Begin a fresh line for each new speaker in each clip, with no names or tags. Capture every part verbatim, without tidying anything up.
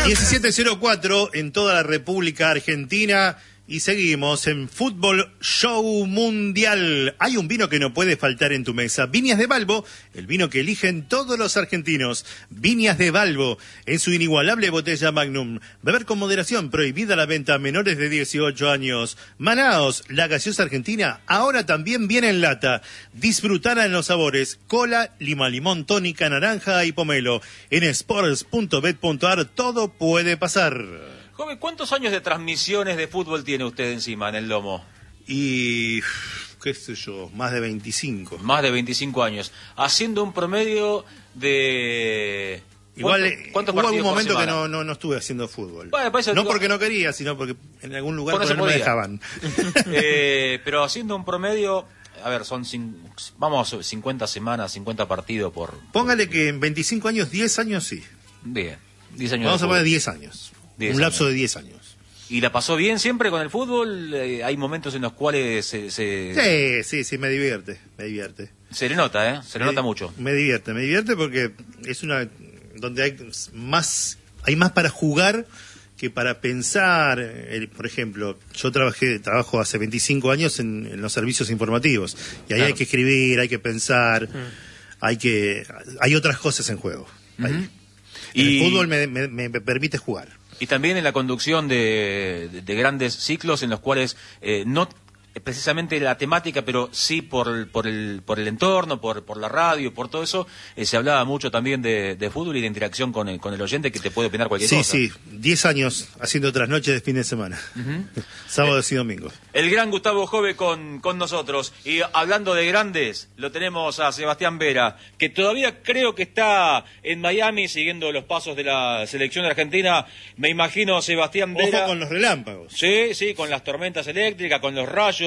diecisiete cero cuatro en toda la República Argentina y seguimos en Fútbol Show Mundial. Hay un vino que no puede faltar en tu mesa. Viñas de Balbo, el vino que eligen todos los argentinos. Viñas de Balbo, en su inigualable botella Magnum. Beber con moderación, prohibida la venta a menores de dieciocho años. Manaos, la gaseosa argentina, ahora también viene en lata. Disfrutará en los sabores cola, lima, limón, tónica, naranja y pomelo. En sports punto bet punto ar todo puede pasar.
Joven, ¿cuántos años de transmisiones de fútbol tiene usted encima en el lomo?
Y, qué sé yo, más de veinticinco.
Más de veinticinco años. Haciendo un promedio de...
Igual,
¿Cuántos
hubo
partidos
algún momento
por
que
semana?
no, no, no estuve haciendo fútbol.
Bueno, pues eso
no
digo...
porque no quería, sino porque en algún lugar
no,
no, no me dejaban.
eh, pero haciendo un promedio... A ver, son cin... vamos cincuenta semanas, cincuenta partidos por...
Póngale que en veinticinco años, diez años sí.
Bien, diez años.
Vamos a poner diez años. Un lapso de diez años.
¿Y la pasó bien siempre con el fútbol? Eh, hay momentos en los cuales se, se...
Sí, sí, sí, me divierte, me divierte.
Se le nota, ¿eh? Se le
me,
nota mucho.
Me divierte, me divierte porque es una... donde hay más, hay más para jugar que para pensar. El, por ejemplo, yo trabajé, trabajo hace veinticinco años en, en los servicios informativos. Y ahí claro. hay que escribir, hay que pensar, mm. hay que... hay otras cosas en juego. Uh-huh. Ahí. Y... el fútbol me, me, me permite jugar.
Y también en la conducción de, de, de grandes ciclos en los cuales eh, no precisamente la temática, pero sí por, por, el, por el entorno, por, por la radio, por todo eso, eh, se hablaba mucho también de, de fútbol y de interacción con el, con el oyente que te puede opinar cualquier
sí,
cosa.
Sí, sí, diez años haciendo otras noches de fin de semana, uh-huh. sábados eh, y domingos.
El gran Gustavo Jove con, con nosotros. Y hablando de grandes, lo tenemos a Sebastián Vera, que todavía creo que está en Miami siguiendo los pasos de la selección de Argentina. Me imagino Sebastián Vera...
Ojo con los relámpagos.
Sí, sí, con las tormentas eléctricas, con los rayos.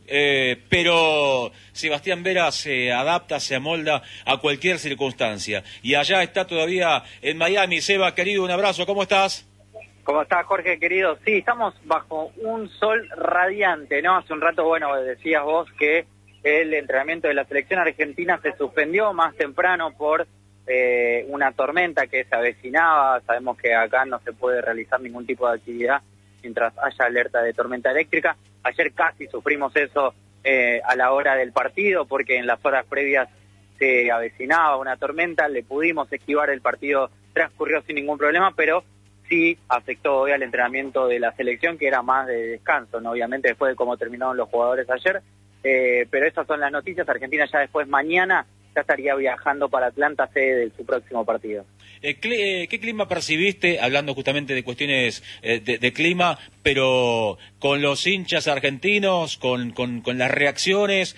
Eh, pero Sebastián Vera se adapta, se amolda a cualquier circunstancia. Y allá está todavía en Miami. Seba, querido, un abrazo. ¿Cómo estás?
¿Cómo estás, Jorge, querido? Sí, estamos bajo un sol radiante, ¿no? Hace un rato, bueno, decías vos que el entrenamiento de la selección argentina se suspendió más temprano por eh, una tormenta que se avecinaba. Sabemos que acá no se puede realizar ningún tipo de actividad mientras haya alerta de tormenta eléctrica. Ayer casi sufrimos eso eh, a la hora del partido, porque en las horas previas se avecinaba una tormenta, le pudimos esquivar, el partido transcurrió sin ningún problema, pero sí afectó hoy al entrenamiento de la selección, que era más de descanso, ¿no? Obviamente después de cómo terminaron los jugadores ayer, eh, pero esas son las noticias. Argentina ya después mañana ya estaría viajando para Atlanta, sede de su próximo partido.
Eh, ¿Qué clima percibiste, hablando justamente de cuestiones eh, de, de clima, pero con los hinchas argentinos, con, con, con las reacciones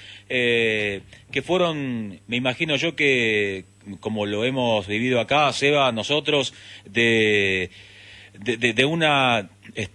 eh, que fueron, me imagino yo que, como lo hemos vivido acá, Seba, nosotros, de... De, de, de una,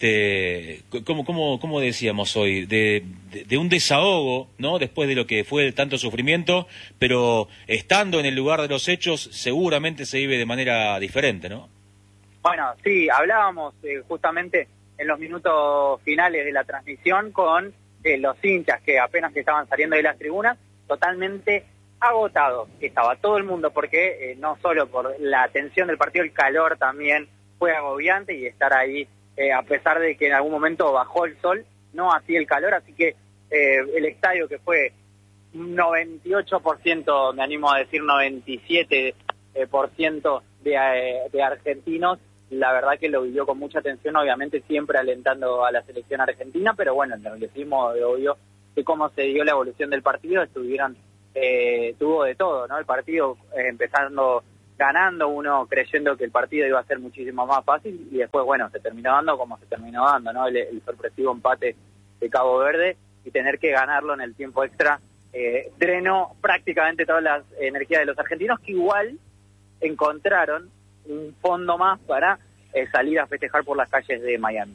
este, ¿cómo, cómo, cómo decíamos hoy? De, de, de un desahogo, ¿no? Después de lo que fue el tanto sufrimiento, pero estando en el lugar de los hechos, seguramente se vive de manera diferente, ¿no?
Bueno, sí, hablábamos eh, justamente en los minutos finales de la transmisión con eh, los hinchas que apenas estaban saliendo de las tribunas, totalmente agotados. Estaba todo el mundo, porque eh, no solo por la tensión del partido, el calor también fue agobiante, y estar ahí, eh, a pesar de que en algún momento bajó el sol, no así el calor, así que eh, el estadio, que fue noventa y ocho por ciento, me animo a decir noventa y siete por ciento de, eh, de argentinos, la verdad que lo vivió con mucha atención, obviamente siempre alentando a la selección argentina, pero bueno, en el decimos de obvio de cómo se dio la evolución del partido, estuvieron, eh, tuvo de todo, ¿no? El partido eh, empezando ganando, uno creyendo que el partido iba a ser muchísimo más fácil, y después, bueno, se terminó dando como se terminó dando, ¿no? El, el sorpresivo empate de Cabo Verde, y tener que ganarlo en el tiempo extra eh, drenó prácticamente todas las energías de los argentinos, que igual encontraron un fondo más para eh, salir a festejar por las calles de Miami.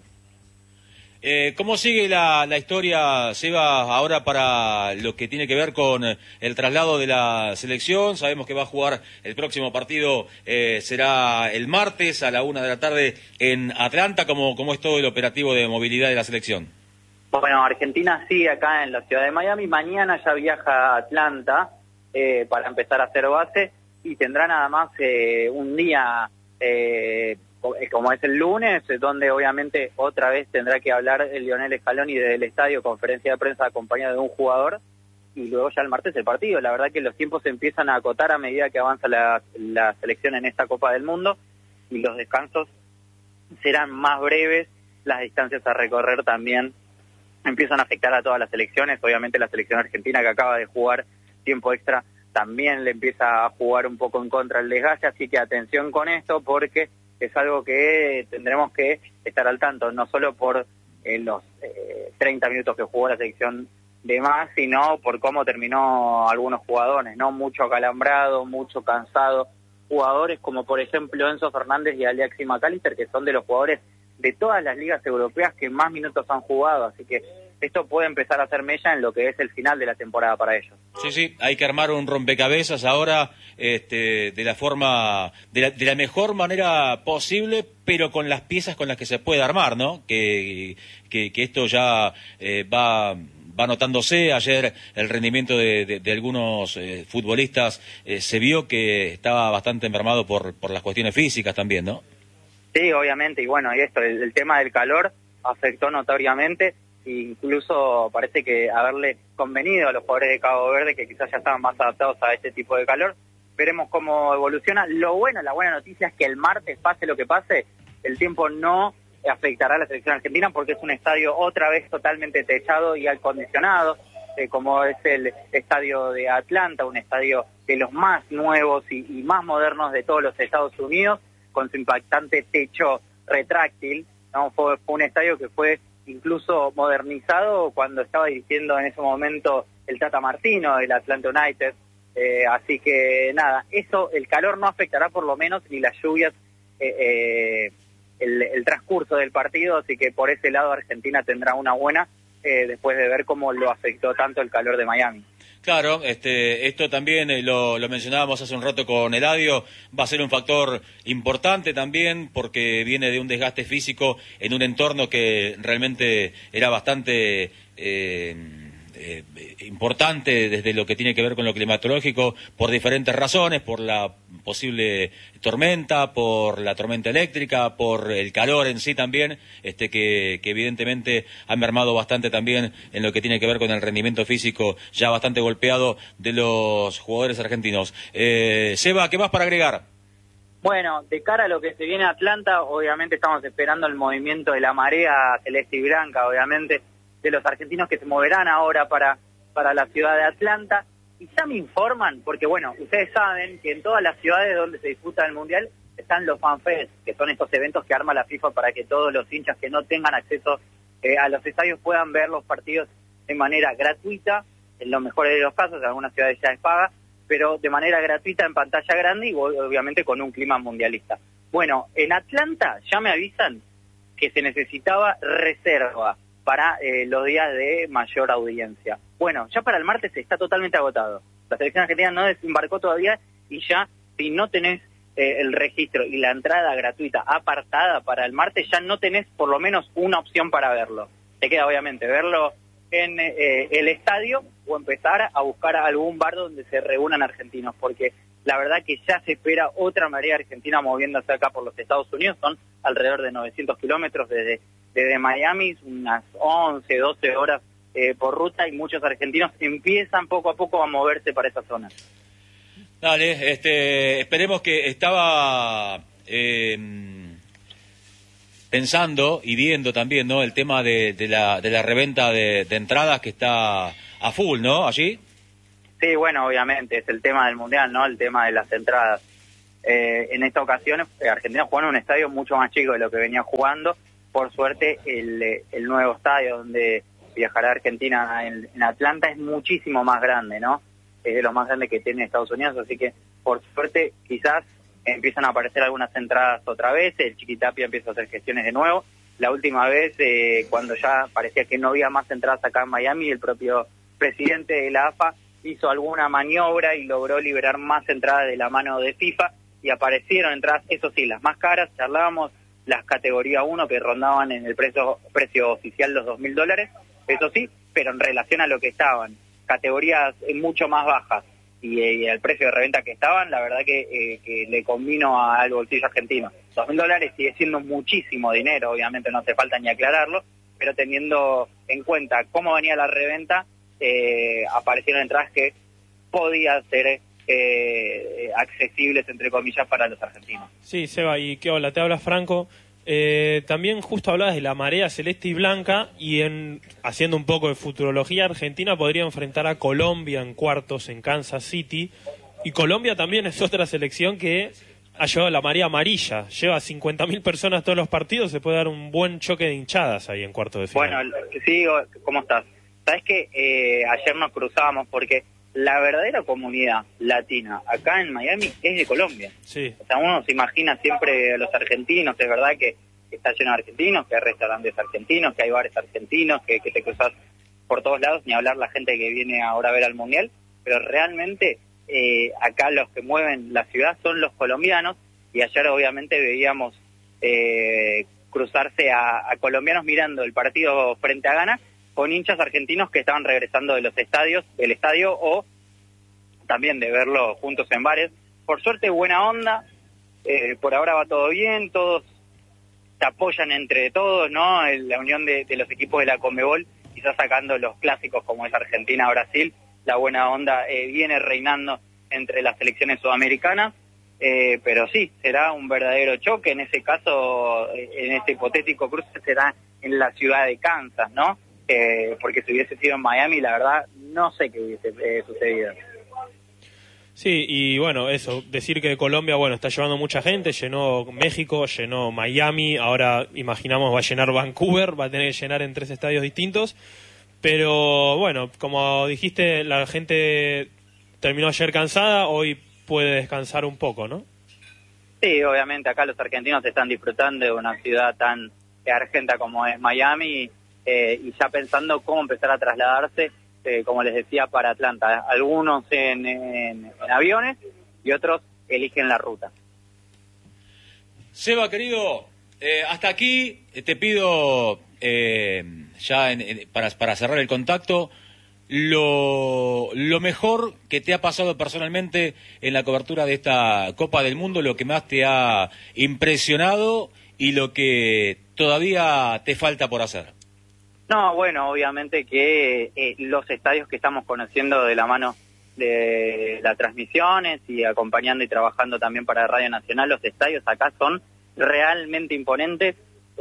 Eh, ¿Cómo sigue la, la historia, Seba, ahora para lo que tiene que ver con el traslado de la selección? Sabemos que va a jugar el próximo partido, eh, será el martes a la una de la tarde en Atlanta. ¿Cómo, cómo es todo el operativo de movilidad de la selección?
Bueno, Argentina sigue acá en la ciudad de Miami. Mañana ya viaja a Atlanta eh, para empezar a hacer base, y tendrá nada más eh, un día... Eh, como es el lunes, donde obviamente otra vez tendrá que hablar el Lionel Scaloni desde el estadio, conferencia de prensa acompañado de un jugador, y luego ya el martes el partido. La verdad que los tiempos se empiezan a acotar a medida que avanza la, la selección en esta Copa del Mundo, y los descansos serán más breves, las distancias a recorrer también empiezan a afectar a todas las selecciones. Obviamente la selección argentina, que acaba de jugar tiempo extra, también le empieza a jugar un poco en contra el desgaste, así que atención con esto, porque es algo que tendremos que estar al tanto, no solo por eh, los eh, treinta minutos que jugó la selección de más, sino por cómo terminó algunos jugadores, ¿no? Mucho acalambrado, mucho cansado, jugadores como por ejemplo Enzo Fernández y Alexis McAllister, que son de los jugadores de todas las ligas europeas que más minutos han jugado, así que esto puede empezar a hacer mella en lo que es el final de la temporada para ellos.
Sí, sí, hay que armar un rompecabezas ahora este, de la forma, de la, de la mejor manera posible, pero con las piezas con las que se puede armar, ¿no? Que, que, que esto ya eh, va... va notándose. Ayer el rendimiento de, de, de algunos eh, futbolistas eh, se vio que estaba bastante enfermado por, por las cuestiones físicas también, ¿no?
Sí, obviamente, y bueno, y esto, el, el tema del calor afectó notoriamente, incluso parece que haberle convenido a los jugadores de Cabo Verde, que quizás ya estaban más adaptados a este tipo de calor. Veremos cómo evoluciona. Lo bueno, la buena noticia es que el martes, pase lo que pase, el tiempo no afectará a la selección argentina, porque es un estadio otra vez totalmente techado y acondicionado, eh, como es el estadio de Atlanta, un estadio de los más nuevos y, y más modernos de todos los Estados Unidos, con su impactante techo retráctil, ¿no? Fue, fue un estadio que fue incluso modernizado cuando estaba dirigiendo en ese momento el Tata Martino del Atlanta United, eh, así que nada, eso, el calor no afectará por lo menos, ni las lluvias, eh, eh, El, el transcurso del partido, así que por ese lado Argentina tendrá una buena, eh, después de ver cómo lo afectó tanto el calor de Miami.
Claro, este, esto también eh, lo, lo mencionábamos hace un rato con Eladio, va a ser un factor importante también porque viene de un desgaste físico en un entorno que realmente era bastante... Eh, Eh, importante desde lo que tiene que ver con lo climatológico por diferentes razones, por la posible tormenta, por la tormenta eléctrica, por el calor en sí también, este que, que evidentemente ha mermado bastante también en lo que tiene que ver con el rendimiento físico ya bastante golpeado de los jugadores argentinos. Eh, Seba, ¿qué más para agregar?
Bueno, de cara a lo que se viene a Atlanta, obviamente estamos esperando el movimiento de la marea celeste y blanca, obviamente, de los argentinos que se moverán ahora para, para la ciudad de Atlanta. Y ya me informan, porque bueno, ustedes saben que en todas las ciudades donde se disputa el Mundial están los FanFest, que son estos eventos que arma la FIFA para que todos los hinchas que no tengan acceso eh, a los estadios puedan ver los partidos de manera gratuita, en los mejores de los casos, en algunas ciudades ya es paga, pero de manera gratuita en pantalla grande y obviamente con un clima mundialista. Bueno, en Atlanta ya me avisan que se necesitaba reserva para eh, los días de mayor audiencia. Bueno, ya para el martes está totalmente agotado. La selección argentina no desembarcó todavía y ya, si no tenés eh, el registro y la entrada gratuita apartada para el martes, ya no tenés por lo menos una opción para verlo. Te queda obviamente verlo en eh, el estadio o empezar a buscar algún bar donde se reúnan argentinos, porque la verdad que ya se espera otra marea argentina moviéndose acá por los Estados Unidos. Son alrededor de novecientos kilómetros desde Desde Miami, unas once, doce horas eh, por ruta, y muchos argentinos empiezan poco a poco a moverse para esa zona.
Dale, este, esperemos que estaba eh, pensando y viendo también, ¿no? El tema de, de, la, de la reventa de, de entradas que está a full, ¿no? Allí.
Sí, bueno, obviamente, es el tema del Mundial, ¿no? El tema de las entradas. Eh, en esta ocasión, eh, Argentina jugó en un estadio mucho más chico de lo que venía jugando. Por suerte, el, el nuevo estadio donde viajará Argentina en, en Atlanta es muchísimo más grande, ¿no? Es de los más grandes que tiene Estados Unidos, así que, por suerte, quizás empiezan a aparecer algunas entradas otra vez, el Chiquitapia empieza a hacer gestiones de nuevo. La última vez, eh, cuando ya parecía que no había más entradas acá en Miami, el propio presidente de la A F A hizo alguna maniobra y logró liberar más entradas de la mano de FIFA, y aparecieron entradas, eso sí, las más caras. Charlábamos las categoría uno que rondaban en el precio precio oficial los dos mil dólares, eso sí, pero en relación a lo que estaban, categorías mucho más bajas, y, y el precio de reventa que estaban, la verdad que, eh, que le convino al bolsillo argentino. Dos mil dólares sigue siendo muchísimo dinero, obviamente no hace falta ni aclararlo, pero teniendo en cuenta cómo venía la reventa, eh, aparecieron entradas que podían ser eh, accesibles, entre comillas, para los argentinos.
Sí, Seba, y qué hola, te habla Franco. Eh, también justo hablabas de la marea celeste y blanca, y en haciendo un poco de futurología, Argentina podría enfrentar a Colombia en cuartos en Kansas City, y Colombia también es otra selección que ha llevado la marea amarilla, lleva cincuenta mil personas todos los partidos, se puede dar un buen choque de hinchadas ahí en cuartos de final.
Bueno, sí, ¿cómo estás? Sabes que eh, ayer nos cruzábamos porque la verdadera comunidad latina acá en Miami es de Colombia.
Sí.
O sea, uno se imagina siempre a los argentinos, es verdad que está lleno de argentinos, que hay restaurantes argentinos, que hay bares argentinos, que, que te cruzas por todos lados, ni hablar la gente que viene ahora a ver al Mundial, pero realmente eh, acá los que mueven la ciudad son los colombianos, y ayer obviamente veíamos eh, cruzarse a, a colombianos mirando el partido frente a Ghana, con hinchas argentinos que estaban regresando de los estadios, del estadio, o también de verlo juntos en bares. Por suerte, buena onda, eh, por ahora va todo bien, todos se apoyan entre todos, ¿no? La unión de, de los equipos de la Conmebol, quizás sacando los clásicos como es Argentina-Brasil, la buena onda eh, viene reinando entre las selecciones sudamericanas, eh, pero sí, será un verdadero choque, en ese caso, en este hipotético cruce será en la ciudad de Kansas, ¿no? Eh, porque si hubiese sido en Miami, la verdad, no sé qué hubiese eh, sucedido.
Sí, y bueno, eso, decir que Colombia, bueno, está llevando mucha gente, llenó México, llenó Miami, ahora imaginamos va a llenar Vancouver, va a tener que llenar en tres estadios distintos, pero bueno, como dijiste, la gente terminó ayer cansada, hoy puede descansar un poco, ¿no?
Sí, obviamente acá los argentinos están disfrutando de una ciudad tan argenta como es Miami, Eh, y ya pensando cómo empezar a trasladarse, eh, como les decía, para Atlanta. Algunos en, en, en aviones y otros eligen la ruta.
Seba, querido, eh, hasta aquí te pido, eh, ya en, en, para, para cerrar el contacto, lo, lo mejor que te ha pasado personalmente en la cobertura de esta Copa del Mundo, lo que más te ha impresionado y lo que todavía te falta por hacer.
No, bueno, obviamente que eh, los estadios que estamos conociendo de la mano de las transmisiones y acompañando y trabajando también para Radio Nacional, los estadios acá son realmente imponentes,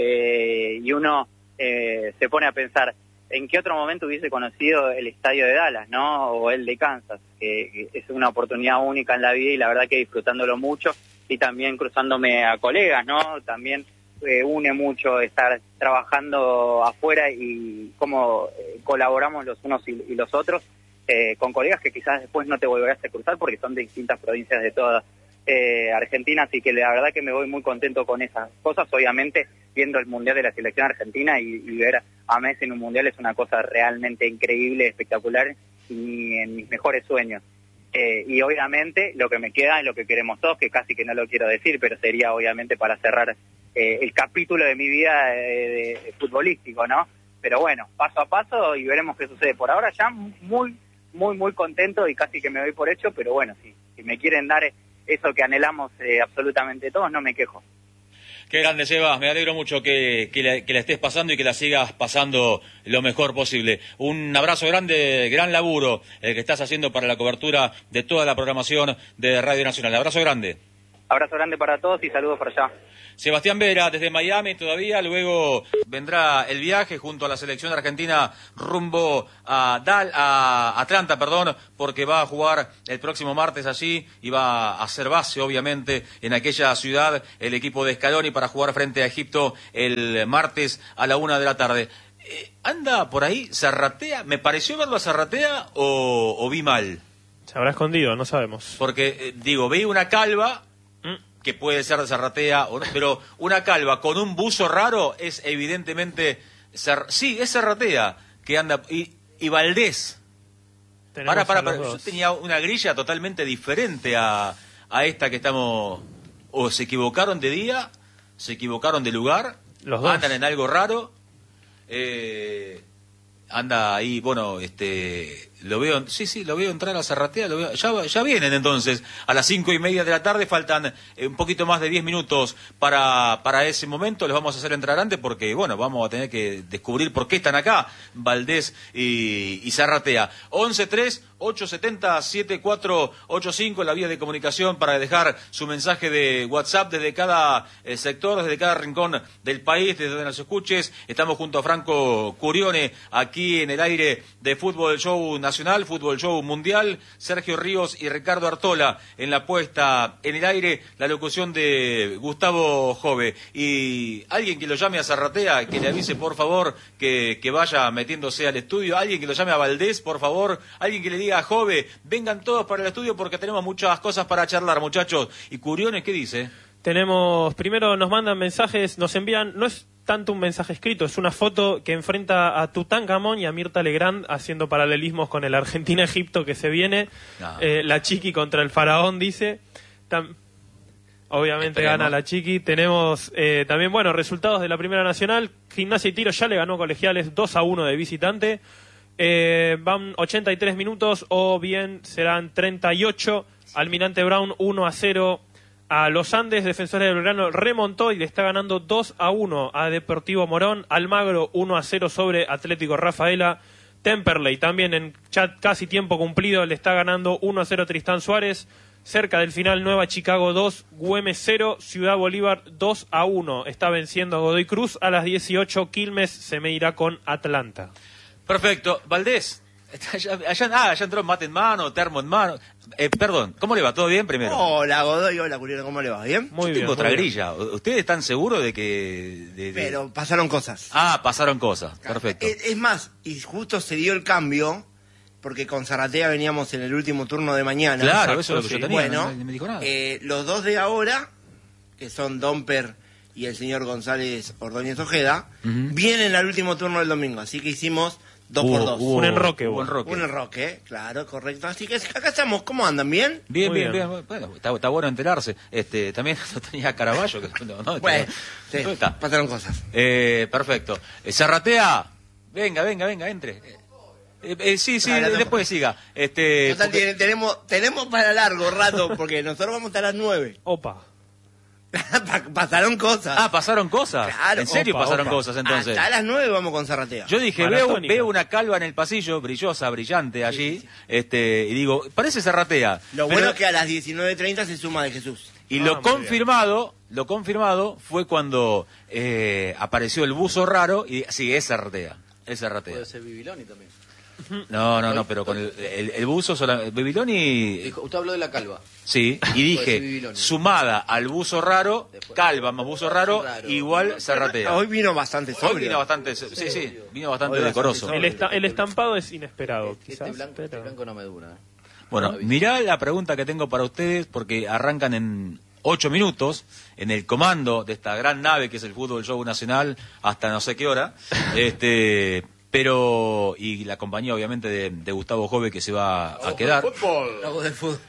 eh, y uno eh, se pone a pensar en qué otro momento hubiese conocido el estadio de Dallas, ¿no? O el de Kansas, que, que es una oportunidad única en la vida y la verdad que disfrutándolo mucho, y también cruzándome a colegas, ¿no? También Eh, une mucho estar trabajando afuera y cómo eh, colaboramos los unos y, y los otros eh, con colegas que quizás después no te volverás a cruzar porque son de distintas provincias de toda eh, Argentina, así que la verdad que me voy muy contento con esas cosas. Obviamente viendo el Mundial de la Selección Argentina y, y ver a Messi en un Mundial es una cosa realmente increíble, espectacular, y en mis mejores sueños. Eh, y obviamente lo que me queda es lo que queremos todos, que casi que no lo quiero decir, pero sería obviamente para cerrar eh, el capítulo de mi vida eh, de, de futbolístico, ¿no? Pero bueno, paso a paso y veremos qué sucede. Por ahora ya muy, muy, muy contento y casi que me doy por hecho, pero bueno, si, si me quieren dar eso que anhelamos eh, absolutamente todos, no me quejo.
Qué grande, Seba, me alegro mucho que, que, la, que la estés pasando y que la sigas pasando lo mejor posible. Un abrazo grande, gran laburo el que estás haciendo para la cobertura de toda la programación de Radio Nacional. Abrazo grande.
Abrazo grande para todos y saludos por allá.
Sebastián Vera, desde Miami todavía, luego vendrá el viaje junto a la selección argentina rumbo a, Dal, a Atlanta, perdón, porque va a jugar el próximo martes allí y va a hacer base, obviamente, en aquella ciudad el equipo de Scaloni para jugar frente a Egipto el martes a la una de la tarde. Eh, ¿Anda por ahí? ¿Zarratea? ¿Me pareció verlo a Zarratea o, o vi mal?
Se habrá escondido, no sabemos.
Porque, eh, digo, vi una calva que puede ser de Zarratea, o no, pero una calva con un buzo raro es evidentemente... Zer, sí, es Zarratea, que anda... Y, y Valdés. Para, para, para, yo tenía una grilla totalmente diferente a, a esta que estamos... O se equivocaron de día, se equivocaron de lugar,
los dos
andan en algo raro, eh, anda ahí, bueno, este lo veo, sí, sí, lo veo entrar a Zarratea, lo veo, ya, ya vienen entonces, a las cinco y media de la tarde, faltan eh, un poquito más de diez minutos para, para ese momento, les vamos a hacer entrar antes porque, bueno, vamos a tener que descubrir por qué están acá, Valdés y, y Zarratea. once tres ocho siete cero siete cuatro ocho cinco, la vía de comunicación para dejar su mensaje de WhatsApp desde cada eh, sector, desde cada rincón del país, desde donde nos escuches. Estamos junto a Franco Curione, aquí en el aire de Fútbol Show Nacional, Fútbol Show Mundial, Sergio Ríos y Ricardo Artola en la puesta en el aire, la locución de Gustavo Jove. Y alguien que lo llame a Zarratea, que le avise por favor que, que vaya metiéndose al estudio, alguien que lo llame a Valdés, por favor, alguien que le diga a Jove, vengan todos para el estudio porque tenemos muchas cosas para charlar, muchachos. Y Curiones, ¿qué dice?
Tenemos, primero nos mandan mensajes, nos envían, no es tanto un mensaje escrito, es una foto que enfrenta a Tutankamón y a Mirta Legrand haciendo paralelismos con el Argentina-Egipto que se viene.
Ah.
Eh, la Chiqui contra el Faraón, dice. Tam- Obviamente
Esperemos.
gana la Chiqui. Tenemos eh, también, bueno, resultados de la Primera Nacional. Gimnasia y Tiro ya le ganó a Colegiales dos a uno de visitante. Eh, van ochenta y tres minutos o bien serán treinta y ocho. Almirante Brown uno a cero a Los Andes. Defensores de Belgrano remontó y le está ganando dos a uno a Deportivo Morón. Almagro uno a cero sobre Atlético Rafaela. Temperley también en chat casi tiempo cumplido le está ganando uno a cero Tristán Suárez. Cerca del final, Nueva Chicago dos, Güemes cero, Ciudad Bolívar dos a uno. Está venciendo a Godoy Cruz. A las dieciocho, Quilmes se medirá con Atlanta.
Perfecto. Valdés, allá, allá, ah, allá entró mate en mano, termo en mano. Eh, perdón, ¿cómo le va? ¿Todo bien primero?
Hola Godoy, hola Curione, ¿cómo le va? ¿Bien?
Muy
Yo
bien.
tengo otra
muy bien.
grilla. ¿Ustedes están seguros de que...? de- de-
Pero pasaron cosas.
Ah, pasaron cosas. Perfecto.
Es, es más, y justo se dio el cambio, porque con Zarratea veníamos en el último turno de mañana.
Claro,
Exacto,
eso es lo que
sí.
yo tenía.
Bueno,
no, no me dijo nada.
eh, los dos de ahora, que son Domper y el señor González Ordóñez Ojeda,
Ujú.
vienen al último turno del domingo, así que hicimos dos
Hubo-
por dos.
hubo-
Un enroque,
hubo
hubo.
enroque.
Un enroque, claro, correcto. Así que acá estamos, ¿cómo andan? ¿Bien?
Bien,
Muy
bien,
bien.
bien. Bueno, está, está bueno enterarse. Este, también lo tenía Caraballo. Que, no, no,
Bueno,
está-
sí,
¿dónde está?
pasaron cosas.
Eh, perfecto. Eh, Zarratea, venga, venga, venga, entre. Eh, eh, sí, sí,
Dale,
después siga. Este,
Total,
porque-
tiene- tenemos, tenemos para largo rato, porque nosotros vamos hasta las nueve.
Opa.
Pa- pasaron cosas.
Ah, pasaron cosas.
Claro,
¿En serio
opa,
pasaron
opa.
cosas entonces?
Hasta las nueve vamos con Zarratea.
Yo dije, veo,
Maratónica.
veo una calva en el pasillo, brillosa, brillante allí, este, y digo, parece Zarratea.
Lo
Pero-
bueno es que a las diecinueve treinta se suma de Jesús.
Y
Ah,
lo
muy
confirmado, lo confirmado fue cuando eh, apareció el buzo raro y sí, es Zarratea, es Zarratea.
Puede ser Bibiloni también.
No, no, no, pero con el, el, el buzo sola, Babiloni,
Dijo, usted habló de la calva.
sí, y
Puede ser
dije,
Babiloni.
sumada al buzo raro,
Después.
calva más buzo raro,
Raro.
igual Zarratea.
Hoy vino bastante
Hoy
sobrio.
vino bastante, sí, sí, vino bastante
Hoy
decoroso.
bastante
El, esta- el estampado es inesperado,
Este
quizás.
blanco,
pero-
este blanco no me dura. ¿eh?
Bueno,
Todavía.
mirá la pregunta que tengo para ustedes, porque arrancan en ocho minutos, en el comando de esta gran nave que es el Fútbol Show Nacional, hasta no sé qué hora, este, pero, y la compañía obviamente de, de Gustavo Jove que se va a quedar.
Algo de fútbol.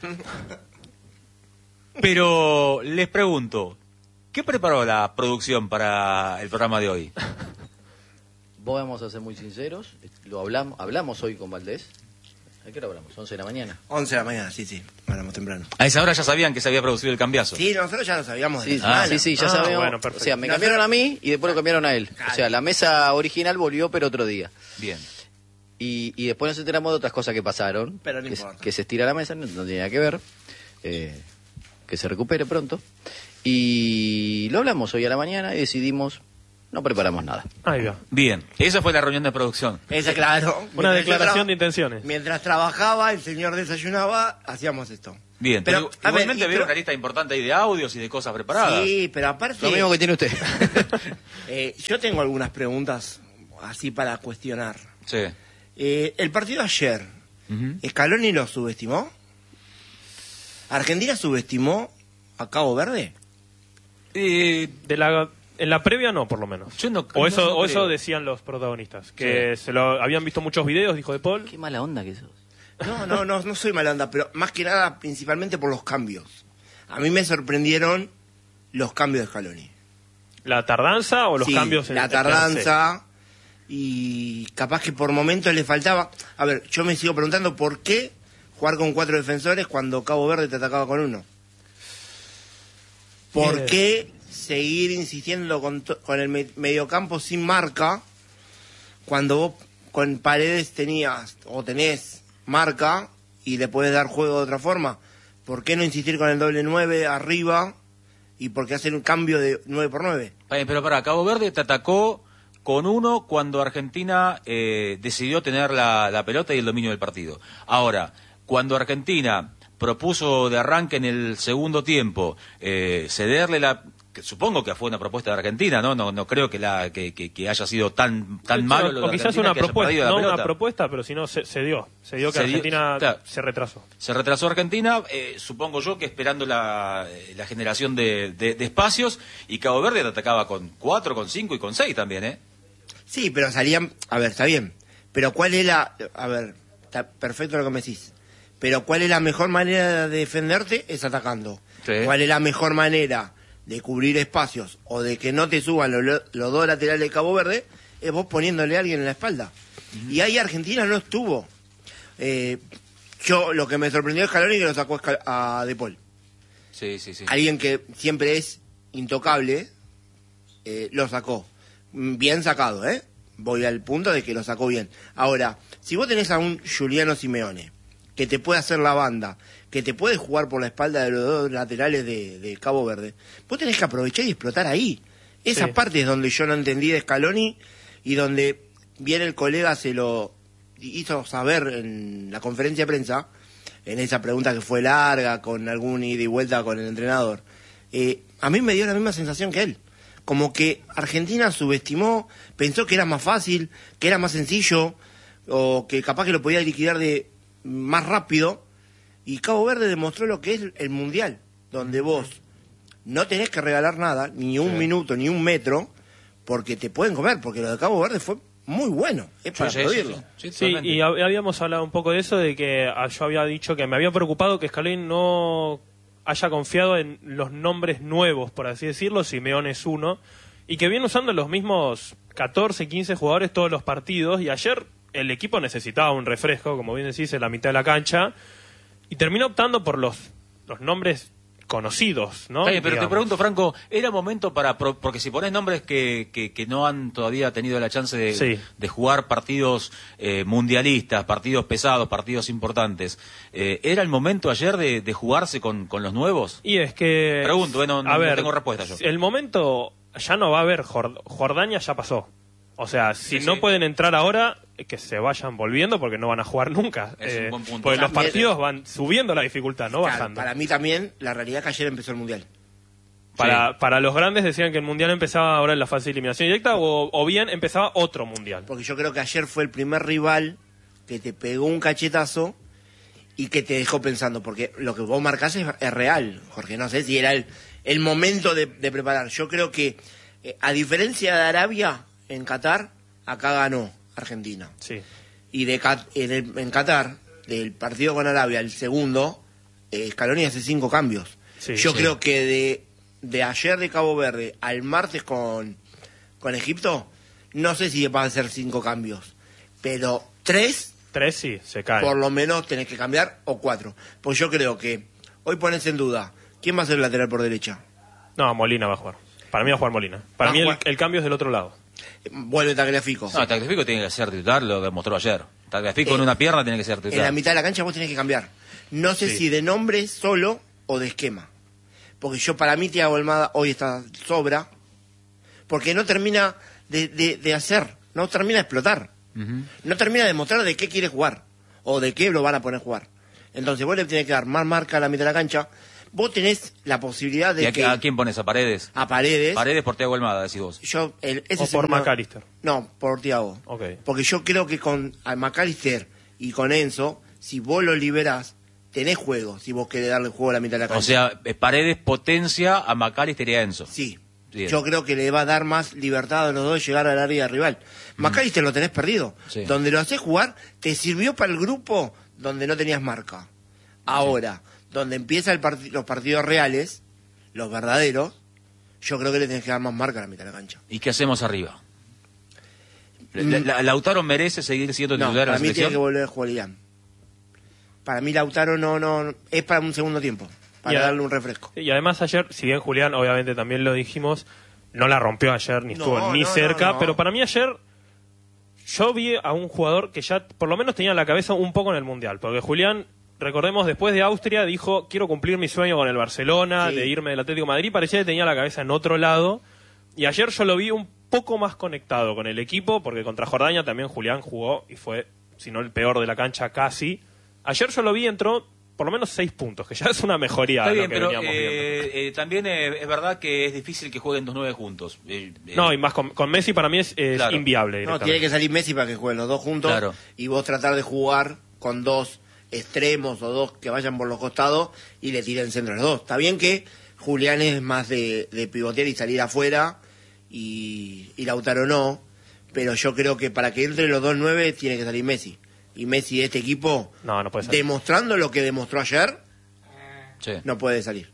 Pero les pregunto, ¿qué preparó la producción para el programa de hoy?
Vos vamos a ser muy sinceros. Lo hablamos, hablamos hoy con Valdés. ¿A qué hora hablamos? once de la mañana.
once de la mañana, sí, sí. Hablamos temprano.
A esa hora ya sabían que se había producido el cambiazo.
Sí, nosotros ya lo sabíamos de
Sí,
la semana.
sí, sí, ya
Ah,
sabemos.
bueno,
o
perfecto.
sea, me
No,
cambiaron
pero-
a mí y después lo cambiaron a él.
Claro.
O sea, la mesa original volvió, pero otro día.
Bien.
Y, y después nos enteramos de otras cosas que pasaron.
Pero no
que,
importa.
que se estira la mesa, no, no tiene nada que ver. Eh, que se recupere pronto. Y lo hablamos hoy a la mañana y decidimos, no preparamos nada.
Ahí va.
Bien, esa fue la reunión de producción.
Esa, claro.
Una
Mientras yo
declaración
tra-
de intenciones.
Mientras trabajaba, el señor desayunaba, hacíamos esto.
Bien,
Pero,
pero,
a ver,
igualmente
y
veo
pero-
una lista importante ahí de audios y de cosas preparadas.
Sí, pero aparte...
Lo mismo que tiene usted.
eh, yo tengo algunas preguntas así para cuestionar.
Sí.
Eh, el partido ayer,
Ujú.
¿Scaloni lo subestimó? ¿Argentina subestimó a Cabo Verde?
Eh,
De la, en la previa no, por lo menos.
Yo no-
o
no-
eso,
no
o eso
creo.
decían los protagonistas. Que se lo habían visto muchos videos, dijo De Paul.
Qué mala onda que sos.
No, no, no, no soy malanda, pero más que nada, principalmente por los cambios. A mí me sorprendieron los cambios de Scaloni.
¿La tardanza o los
Sí,
cambios en
la
en per se?
tardanza, y capaz que por momentos le faltaba. A ver, yo me sigo preguntando por qué jugar con cuatro defensores cuando Cabo Verde te atacaba con uno. ¿Por
Bien.
qué seguir insistiendo con, to- con el me- mediocampo sin marca cuando vos con Paredes tenías o tenés marca y le puedes dar juego de otra forma? ¿Por qué no insistir con el doble nueve arriba y por qué hacer un cambio de nueve por nueve?
Eh, Pero para Cabo Verde te atacó con uno cuando Argentina eh, decidió tener la, la pelota y el dominio del partido. Ahora, cuando Argentina propuso de arranque en el segundo tiempo eh, cederle la... que supongo que fue una propuesta de Argentina, ¿no? No, no creo que, la, que, que, que haya sido tan, tan malo lo
o
de
quizás
Argentina
una
que haya
propuesta,
perdido la
no
pelota.
una propuesta, pero si no se, se dio. Se dio que
Se dio-
Argentina
claro.
se retrasó.
Se retrasó Argentina, eh, supongo yo que esperando la, eh, la generación de, de, de espacios, y Cabo Verde te atacaba con cuatro, con cinco y con seis también, ¿eh?
Sí, pero salían... A ver, está bien. Pero ¿cuál es la...? A ver, está perfecto lo que me decís. Pero ¿cuál es la mejor manera de defenderte? Es atacando.
Sí.
¿Cuál es la mejor manera de cubrir espacios o de que no te suban los, los dos laterales de Cabo Verde? Es vos poniéndole a alguien en la espalda. Uh-huh. Y ahí Argentina no estuvo. Eh, yo, lo que me sorprendió es Scaloni, que lo sacó a De Paul.
Sí, sí, sí.
Alguien que siempre es intocable, eh, lo sacó. Bien sacado, ¿eh? Voy al punto de que lo sacó bien. Ahora, si vos tenés a un Giuliano Simeone, que te puede hacer la banda, que te puede jugar por la espalda de los dos laterales de, de Cabo Verde, vos tenés que aprovechar y explotar ahí. Esa
Sí.
parte es donde yo no entendí de Scaloni y donde bien el colega se lo hizo saber en la conferencia de prensa, en esa pregunta que fue larga, con algún ida y vuelta con el entrenador. Eh, a mí me dio la misma sensación que él. Como que Argentina subestimó, pensó que era más fácil, que era más sencillo, o que capaz que lo podía liquidar de más rápido, y Cabo Verde demostró lo que es el Mundial, donde vos no tenés que regalar nada, ni un
Sí.
minuto, ni un metro, porque te pueden comer, porque lo de Cabo Verde fue muy bueno, es para
Sí, sí,
aplaudirlo.
sí, sí,
Sí,
totalmente.
y hab- habíamos hablado un poco de eso, de que ah, yo había dicho que me había preocupado que Scaloni no haya confiado en los nombres nuevos, por así decirlo, Simeone es uno, y que viene usando los mismos catorce, quince jugadores todos los partidos, y ayer el equipo necesitaba un refresco, como bien decís, en la mitad de la cancha, y terminó optando por los, los nombres conocidos, ¿no?
Está bien, pero
Digamos.
te pregunto, Franco, ¿era momento para...? pro- Porque si pones nombres que, que, que no han todavía tenido la chance de,
Sí.
de jugar partidos eh, mundialistas, partidos pesados, partidos importantes, eh, ¿era el momento ayer de, de jugarse con, con los nuevos?
Y es que...
Pregunto, eh, no- no-
a
no
ver,
tengo respuesta yo.
El momento ya no va a haber, Jord- Jordania ya pasó. O sea, si
Sí,
no
sí.
pueden entrar ahora, que se vayan volviendo porque no van a jugar nunca.
Es un
Eh,
buen punto.
porque los
También-
partidos van subiendo la dificultad, no
Claro,
bajando.
para mí también, la realidad es que ayer empezó el Mundial.
Para, para los grandes decían que el Mundial empezaba ahora en la fase de eliminación directa o, o bien empezaba otro Mundial.
Porque yo creo que ayer fue el primer rival que te pegó un cachetazo y que te dejó pensando, porque lo que vos marcás es, es real, Jorge. No sé si era el, el momento de, de preparar. Yo creo que, eh, a diferencia de Arabia, en Qatar, acá ganó Argentina.
Sí.
Y de Cat- en, el- en Qatar, del partido con Arabia, el segundo, eh, Scaloni hace cinco cambios.
Sí,
yo
sí.
creo que de, de ayer de Cabo Verde al martes con, con Egipto, no sé si va a ser cinco cambios, pero tres
Tres sí, se cae.
por lo menos tenés que cambiar, o cuatro. Pues yo creo que hoy pones en duda, ¿quién va a ser el lateral por derecha?
No, Molina va a jugar. Para mí va a jugar Molina. Para
Va a
mí el,
jugar.
el cambio es del otro lado.
Eh, Vuelve Tagliafico.
No, Tagliafico tiene que ser titular, lo demostró ayer. Tagliafico
Eh,
en una pierna tiene que ser
En la
titular.
mitad de la cancha vos tenés que cambiar. No sé
Sí.
si de nombre solo o de esquema. Porque yo, para mí, Thiago Almada hoy está sobra. Porque no termina de, de- de hacer, no termina de explotar.
Ujú.
No termina de mostrar de qué quiere jugar. O de qué lo van a poner a jugar. Entonces vos le tenés que dar más marca a la mitad de la cancha. Vos tenés la posibilidad
¿Y
de
a,
que
a quién pones? ¿A Paredes?
a Paredes...
Paredes por Thiago Almada, decís vos.
Yo, el, ese
O por
segundo-
McAllister.
No, por Thiago.
Ok.
Porque yo creo que con a McAllister y con Enzo, si vos lo liberás, tenés juego, si vos querés darle juego a la mitad de la cancha.
O sea, eh, Paredes potencia a McAllister y a Enzo.
Sí.
Bien.
Yo creo que le va a dar más libertad a los dos de llegar al área rival. McAllister lo tenés perdido.
Sí.
Donde lo haces jugar, te sirvió para el grupo donde no tenías marca. Ahora, donde empiezan parti- los partidos reales, los verdaderos, yo creo que le tenés que dar más marca a la mitad de la cancha.
¿Y qué hacemos arriba? La- la- ¿Lautaro merece seguir siendo
No,
titular en
para
la
mí tiene que
selección?
volver Julián. Para mí Lautaro no, no, es para un segundo tiempo, para
Y a-
darle un refresco.
Y además ayer, si bien Julián, obviamente también lo dijimos, no la rompió ayer, ni
No,
estuvo ni
no,
cerca,
no, no.
pero para mí ayer yo vi a un jugador que ya por lo menos tenía la cabeza un poco en el Mundial, porque Julián, recordemos, después de Austria dijo, quiero cumplir mi sueño con el Barcelona,
Sí.
de irme del Atlético de Madrid, parecía que tenía la cabeza en otro lado, y ayer yo lo vi un poco más conectado con el equipo, porque contra Jordania también Julián jugó y fue, si no el peor de la cancha casi. Ayer yo lo vi, entró por lo menos seis puntos, que ya es una mejoría
Está
de
bien,
lo que
pero
veníamos viendo.
eh, eh, también eh, es verdad que es difícil que jueguen dos nueve juntos. Eh, eh,
No, y más con, con Messi para mí es, es
Claro.
inviable.
No, tiene que salir Messi para que jueguen los dos juntos
Claro.
y vos tratar de jugar con dos extremos o dos que vayan por los costados y le tiren centro a los dos. Está bien que Julián es más de, de pivotear y salir afuera y, y Lautaro no, pero yo creo que para que entre los dos nueve tiene que salir Messi. Y Messi de este equipo,
No, no puede salir.
demostrando lo que demostró ayer,
sí.
no puede salir.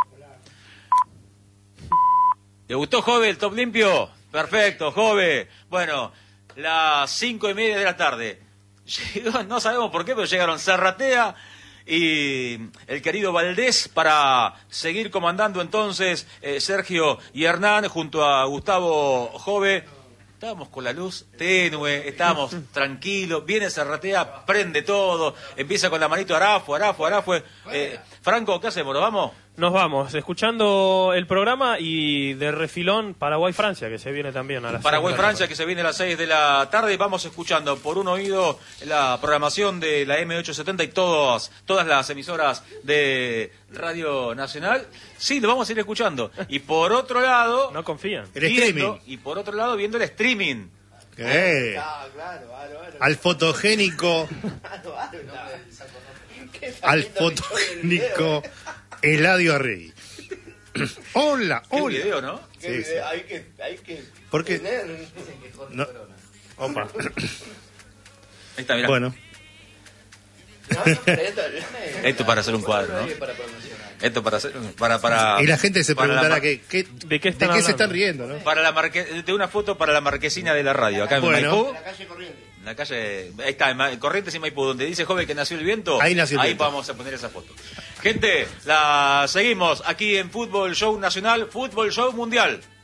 ¿Te gustó, Jove, el top limpio? Perfecto, Jove. Bueno, las cinco y media de la tarde. Llegó, no sabemos por qué, pero llegaron Zarratea y el querido Valdés para seguir comandando entonces eh, Sergio y Hernán junto a Gustavo Jove. Estábamos con la luz tenue, estábamos tranquilos, viene Zarratea, prende todo, empieza con la manito Arafo, Arafo, Arafo. Eh, Franco, ¿qué hacemos? ¿Nos vamos?
Nos vamos, escuchando el programa y de refilón Paraguay-Francia, que se viene también a las
Paraguay-Francia, que se viene a las seis de la tarde. Vamos escuchando por un oído la programación de la M ochocientos setenta y todas, todas las emisoras de Radio Nacional. Sí, lo vamos a ir escuchando. Y por otro lado...
No confían.
El
viendo-
streaming.
Y por otro lado, viendo el streaming.
Eh, al fotogénico, al fotogénico Eladio Arregui. Hola,
Qué
hola.
video, ¿no?
Sí, sí.
Hay que, hay que
¿Por qué? No. Opa.
Ahí está, mirá.
Bueno,
Esto para hacer un cuadro, ¿no? Esto para hacer... Para, para,
y la gente se
para la
preguntará
mar-
que, que-
¿De qué están
se
hablando?
están riendo, ¿no?
Para la marque... de una foto para la marquesina de la radio. Acá en
Bueno.
Maipú.
la calle corriente.
En la calle, ahí está, en Ma- Corrientes y Maipú, donde dice joven que nació el viento.
Ahí nació el viento.
vamos a poner esa foto. Gente, la seguimos aquí en Fútbol Show Nacional, Fútbol Show Mundial.